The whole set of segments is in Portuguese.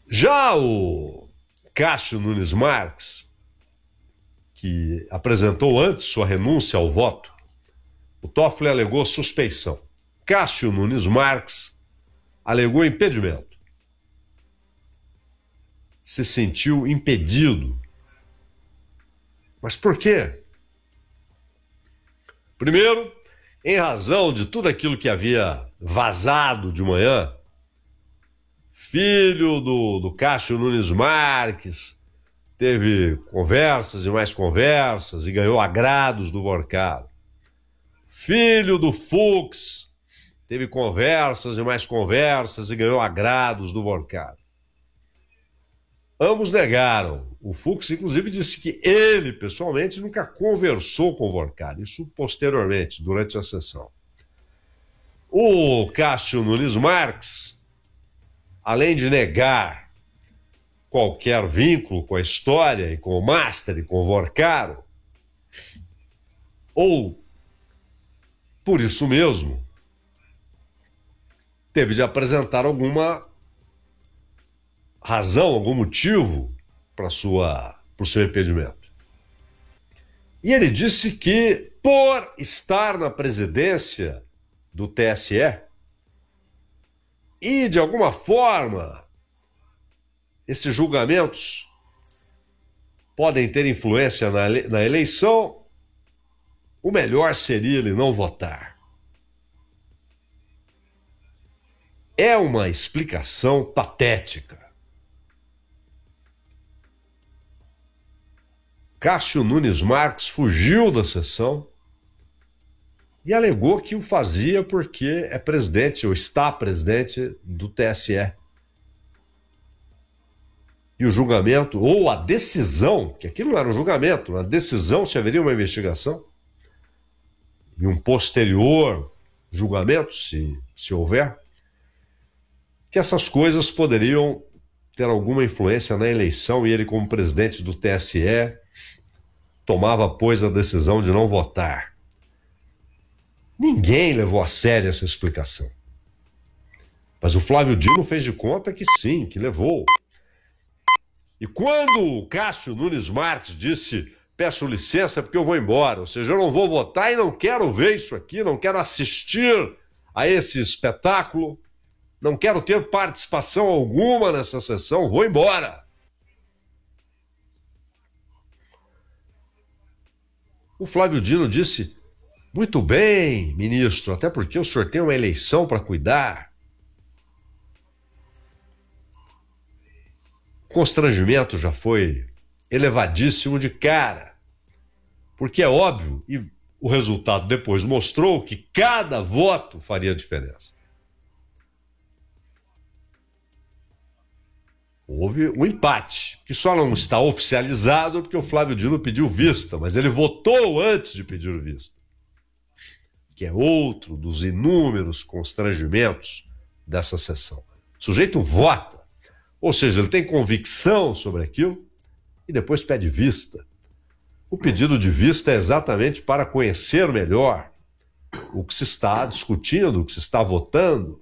Já o Cássio Nunes Marques, que apresentou antes sua renúncia ao voto, o Toffoli alegou suspeição. Cássio Nunes Marques alegou impedimento. Se sentiu impedido. Mas por quê? Primeiro, em razão de tudo aquilo que havia vazado de manhã, filho do Cássio Nunes Marques teve conversas e mais conversas e ganhou agrados do Vorcado. Filho do Fux teve conversas e mais conversas e ganhou agrados do Vorcado. Ambos negaram. O Fux, inclusive, disse que ele, pessoalmente, nunca conversou com o Vorcado. Isso posteriormente, durante a sessão. O Cássio Nunes Marques, além de negar qualquer vínculo com a história e com o Master e com o Vorcado, ou por isso mesmo, teve de apresentar alguma razão, algum motivo para o seu impedimento. E ele disse que, por estar na presidência do TSE, e de alguma forma esses julgamentos podem ter influência na eleição, o melhor seria ele não votar. É uma explicação patética. Cássio Nunes Marques fugiu da sessão e alegou que o fazia porque é presidente ou está presidente do TSE. E o julgamento, ou a decisão, que aquilo não era um julgamento, a decisão se haveria uma investigação, e um posterior julgamento, se houver, que essas coisas poderiam ter alguma influência na eleição e ele, como presidente do TSE, tomava, pois, a decisão de não votar. Ninguém levou a sério essa explicação. Mas o Flávio Dino fez de conta que sim, que levou. E quando o Cássio Nunes Marques disse: peço licença porque eu vou embora, ou seja, eu não vou votar e não quero ver isso aqui, não quero assistir a esse espetáculo, não quero ter participação alguma nessa sessão, vou embora. O Flávio Dino disse: muito bem, ministro, até porque o senhor tem uma eleição para cuidar. O constrangimento já foi elevadíssimo de cara, porque é óbvio, e o resultado depois mostrou, que cada voto faria diferença. Houve um empate, que só não está oficializado porque o Flávio Dino pediu vista, mas ele votou antes de pedir vista, que é outro dos inúmeros constrangimentos dessa sessão. O sujeito vota, ou seja, ele tem convicção sobre aquilo e depois pede vista. O pedido de vista é exatamente para conhecer melhor o que se está discutindo, o que se está votando.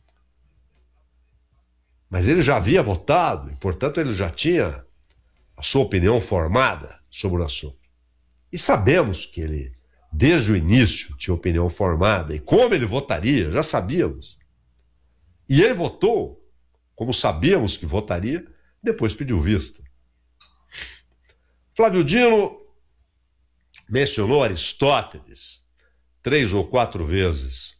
Mas ele já havia votado e, portanto, ele já tinha a sua opinião formada sobre o assunto. E sabemos que ele, desde o início, tinha opinião formada. E como ele votaria, já sabíamos. E ele votou, como sabíamos que votaria, depois pediu vista. Flávio Dino mencionou Aristóteles 3 ou 4 vezes.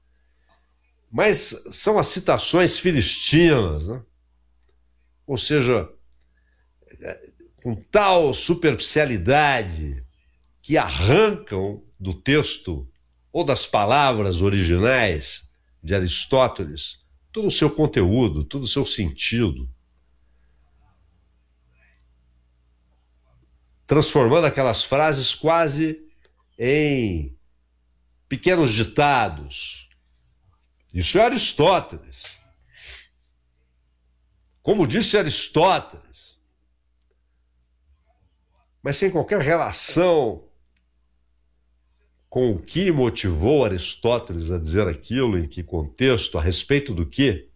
Mas são as citações filistinas, né? Ou seja, com tal superficialidade que arrancam do texto ou das palavras originais de Aristóteles todo o seu conteúdo, todo o seu sentido, transformando aquelas frases quase em pequenos ditados. Isso é Aristóteles. Como disse Aristóteles, mas sem qualquer relação com o que motivou Aristóteles a dizer aquilo, em que contexto, a respeito do quê.